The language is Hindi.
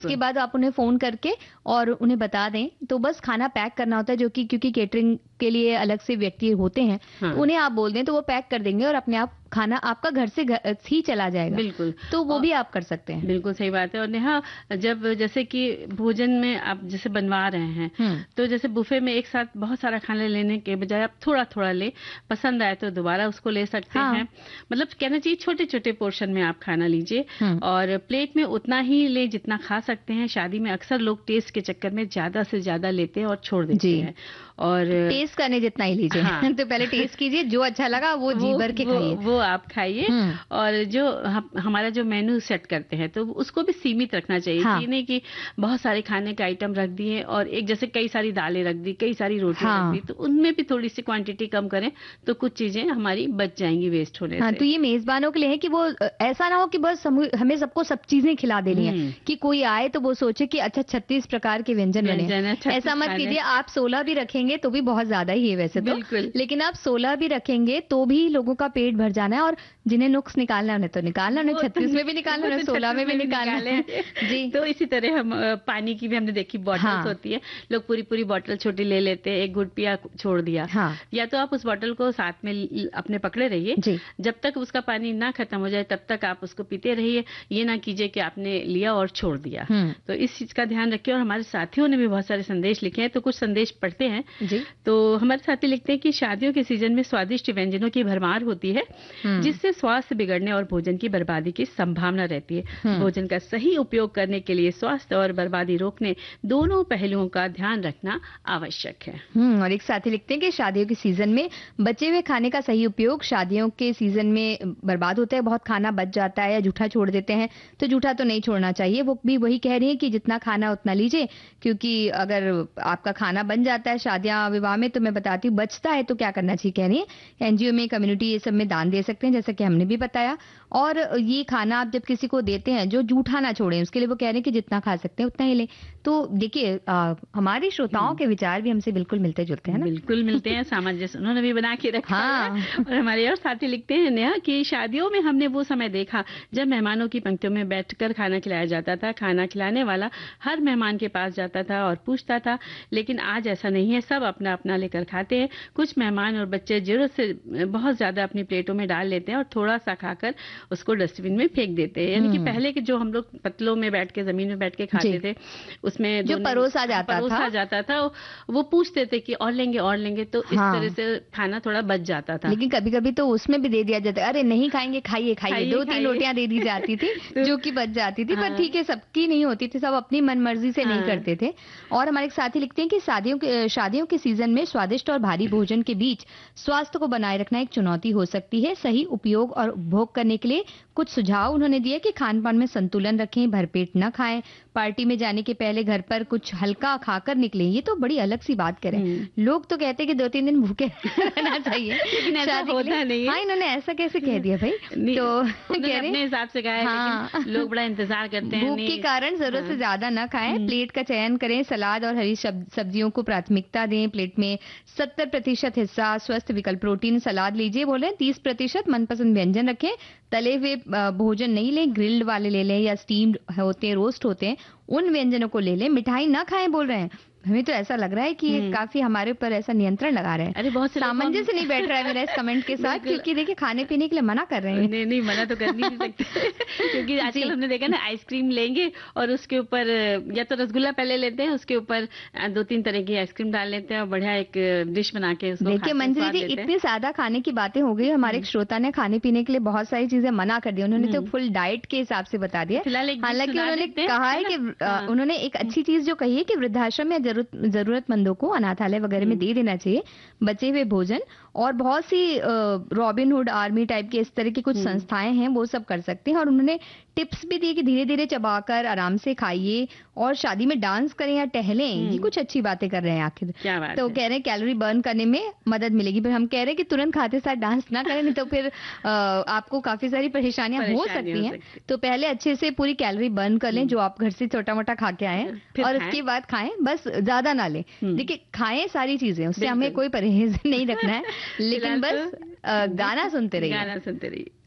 उसके बाद आप उन्हें फोन करके और उन्हें बता दें, तो बस खाना पैक करना होता है, जो कि क्योंकि केटरिंग के लिए अलग से व्यक्ति होते हैं, हाँ। उन्हें आप बोल दें तो वो पैक कर देंगे और अपने आप खाना आपका घर से ही चला जाएगा। बिल्कुल, तो वो भी आप कर सकते हैं। बिल्कुल सही बात है। और नेहा, जब जैसे कि भोजन में आप जैसे बनवा रहे हैं, तो जैसे बुफे में एक साथ बहुत सारा खाना लेने के बजाय आप थोड़ा थोड़ा ले, पसंद आए तो दोबारा उसको ले सकते हैं। मतलब कहना चाहिए छोटे छोटे पोर्शन में आप खाना लीजिए और प्लेट में उतना ही ले जितना खा सकते हैं। शादी में अक्सर लोग टेस्ट के चक्कर में ज्यादा से ज्यादा लेते हैं और छोड़ देते हैं। और टेस्ट करने जितना ही लीजिए। हाँ। तो पहले टेस्ट कीजिए, जो अच्छा लगा वो जी भर के खाइए, वो आप खाइए। और जो हमारा जो मेन्यू सेट करते हैं तो उसको भी सीमित रखना चाहिए। हाँ। नहीं कि बहुत सारे खाने के आइटम रख दिए और एक जैसे कई सारी दालें रख दी, कई सारी रोटियां रख दी, तो उनमें भी थोड़ी सी क्वांटिटी कम करें तो कुछ चीजें हमारी बच जाएंगी वेस्ट होने से। तो ये मेजबानों के लिए है कि वो ऐसा ना हो कि बस हमें सबको सब चीजें खिला देनी है, कि कोई आए तो वो सोचे कि अच्छा 36 प्रकार के व्यंजन बने। ऐसा मत कीजिए। आप 16 भी रखेंगे तो भी बहुत ज्यादा ही है वैसे तो, लेकिन आप 16 भी रखेंगे तो भी लोगों का पेट भर जाना है। और जिन्हें नुक्स निकालना उन्हें तो निकालना, उन्हें 36 में भी निकालना, उन्हें 16 में भी निकालना है। जी। तो इसी तरह हम पानी की भी हमने देखी बॉटल्स होती है, लोग पूरी पूरी बॉटल छोटी ले लेते हैं, एक घुट पिया छोड़ दिया। या तो आप उस बॉटल को साथ में अपने पकड़े रहिए, जब तक उसका पानी ना खत्म हो जाए तब तक आप उसको पीते रहिए। ये ना कीजिए कि आपने लिया और छोड़ दिया। तो इस चीज का ध्यान रखिए। और हमारे साथियों ने भी बहुत सारे संदेश लिखे हैं, तो कुछ संदेश पढ़ते हैं। तो हमारे साथी लिखते हैं कि शादियों के सीजन में स्वादिष्ट व्यंजनों की भरमार होती है, जिससे स्वास्थ्य बिगड़ने और भोजन की बर्बादी की संभावना रहती है। भोजन का सही उपयोग करने के लिए स्वास्थ्य और बर्बादी रोकने दोनों पहलुओं का ध्यान रखना आवश्यक है। और एक साथी लिखते हैं कि शादियों के सीजन में बचे हुए खाने का सही उपयोग, शादियों के सीजन में बर्बाद होता है, बहुत खाना बच जाता है या जूठा छोड़ देते हैं, तो जूठा तो नहीं छोड़ना चाहिए। वो भी वही कह रही है कि जितना खाना उतना लीजिए, क्योंकि अगर आपका खाना बन जाता है शादियां विवाह में, तो मैं बताती हूँ बचता है तो क्या करना चाहिए कह रही है। एनजीओ में, कम्युनिटी, ये सब में दान दे सकते हैं, जैसा कि हमने भी बताया। और ये खाना आप जब किसी को देते हैं जो जूठा ना छोड़ें, उसके लिए वो कह रहे हैं कि जितना खा सकते हैं उतना ही लें। तो देखिए हमारे श्रोताओं के विचार भी हमसे बिल्कुल मिलते जुलते हैं ना। बिल्कुल मिलते हैं, सामंजस्य उन्होंने भी बना के रखा है। और हमारे और साथी लिखते हैं नेहा कि शादियों में हमने वो समय देखा जब मेहमानों की पंक्तियों में बैठकर खाना खिलाया जाता था। खाना खिलाने वाला हर मेहमान के पास जाता था और पूछता था, लेकिन आज ऐसा नहीं है, सब अपना अपना लेकर खाते हैं। कुछ मेहमान और बच्चे जरूरत से बहुत ज्यादा अपनी प्लेटों में डाल लेते हैं और थोड़ा सा खाकर उसको डस्टबिन में फेंक देते हैं। यानी कि पहले के जो हम लोग पतलों में बैठ के, जमीन में बैठ के खाते थे, उसमें जो परोसा जाता था वो पूछते थे कि और लेंगे, तो इस तरह से खाना थोड़ा बच जाता था। लेकिन कभी कभी तो उसमें भी दे दिया जाता, अरे नहीं खाएंगे, खाइए 2-3 रोटियां दे दी जाती थी जो कि बच जाती थी। पर ठीक है, सबकी नहीं होती थी, सब अपनी मनमर्जी से नहीं करते थे। और हमारे साथी लिखते हैं कि शादियों के सीजन में स्वादिष्ट और भारी भोजन के बीच स्वास्थ्य को बनाए रखना एक चुनौती हो सकती है। सही उपयोग और उपभोग करने के लिए कुछ सुझाव उन्होंने दिए कि खान पान में संतुलन रखें, भरपेट न खाएं, पार्टी में जाने के पहले घर पर कुछ हल्का खाकर निकलें। ये तो बड़ी अलग सी बात करें। लोग तो कहते हैं कि 2-3 दिन भूखे रहना चाहिए, लेकिन ऐसा होता नहीं है। हाँ, इन्होंने ऐसा कैसे कह दिया भाई? तो कह रहे अपने हिसाब से कहा है, लेकिन लोग बड़ा इंतजार करते हैं। भूख के कारण जरूरत से ज्यादा न खाएं, प्लेट का चयन करें, सलाद और हरी सब्जियों को प्राथमिकता दें। प्लेट में 70% हिस्सा स्वस्थ विकल्प, प्रोटीन सलाद लीजिए बोले, 30% मनपसंद व्यंजन रखें। तले हुए भोजन नहीं लें, ग्रिल्ड वाले ले लें या स्टीम्ड होते हैं, रोस्ट होते हैं, उन व्यंजनों को ले लें। मिठाई ना खाएं बोल रहे हैं। हमें तो ऐसा लग रहा है कि ये काफी हमारे ऊपर ऐसा नियंत्रण लगा रहे हैं। अरे बहुत सामंजस्य नहीं बैठ रहा है मेरा इस कमेंट के साथ, क्योंकि देखिए खाने पीने के लिए मना कर रहे हैं। नहीं मना तो कर नहीं सकते क्योंकि आजकल हमने देखा ना, आइसक्रीम लेंगे और उसके ऊपर या तो रसगुल्ला पहले लेते हैं, उसके ऊपर 2-3 तरह की आइसक्रीम डाल लेते हैं और बढ़िया एक डिश बना के उसको देखिए मंजरी जी, इतनी ज्यादा खाने की बातें हो गई। हमारे एक श्रोता ने खाने पीने के लिए बहुत सारी चीजें मना कर दी, उन्होंने तो फुल डाइट के हिसाब से बता दिया। हालांकि उन्होंने कहा है कि उन्होंने एक अच्छी चीज जो कही है कि वृद्धाश्रम या जरूरतमंदों को अनाथालय वगैरह में दे देना चाहिए बचे हुए भोजन। और बहुत सी रॉबिन हुड आर्मी टाइप के इस तरह की कुछ संस्थाएं हैं, वो सब कर सकते हैं। और उन्होंने टिप्स भी दिए कि धीरे धीरे चबाकर आराम से खाइए और शादी में डांस करें या टहलें। ये कुछ अच्छी बातें कर रहे हैं आखिर। तो कह रहे हैं कैलोरी बर्न करने में मदद मिलेगी। पर हम कह रहे हैं कि तुरंत खाते साथ डांस ना करें, नहीं तो फिर आपको काफी सारी परेशानियां हो सकती हैं। तो पहले अच्छे से पूरी कैलोरी बर्न कर लें जो आप घर से छोटा मोटा खा के आए, और उसके बाद खाएं, बस ज्यादा ना लें। देखिए खाएं सारी चीजें, उससे हमें कोई परहेज नहीं रखना है, लेकिन बस गाना सुनते रहिए।